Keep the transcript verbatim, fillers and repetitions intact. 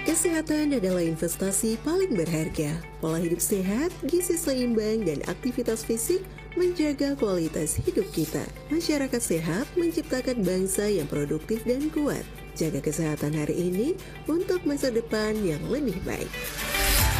Kesehatan adalah investasi paling berharga. Pola hidup sehat, gizi seimbang, dan aktivitas fisik menjaga kualitas hidup kita. Masyarakat sehat menciptakan bangsa yang produktif dan kuat. Jaga kesehatan hari ini untuk masa depan yang lebih baik.